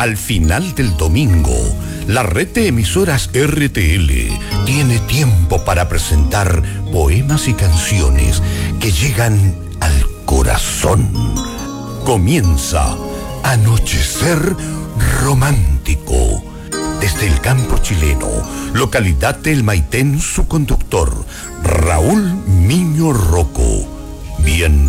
Al final del domingo, la red de emisoras RTL tiene tiempo para presentar poemas y canciones que llegan al corazón. Comienza Anochecer Romántico. Desde el campo chileno, localidad del Maitén, su conductor, Raúl Miño Rocco. Bien.